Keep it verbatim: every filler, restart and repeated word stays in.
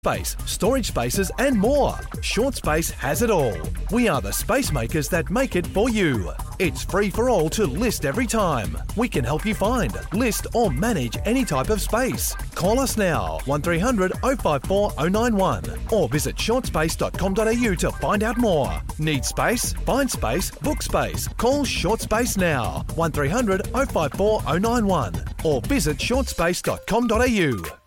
Space, storage spaces and more. Short Space has it all. We are the space makers that make it for you. It's free for all to list every time. We can help you find, list or manage any type of space. Call us now, one three hundred oh five four oh nine one or visit short space dot com dot a u to find out more. Need space? Find space, book space. Call Short Space now, one three hundred oh five four oh nine one or visit short space dot com dot a u.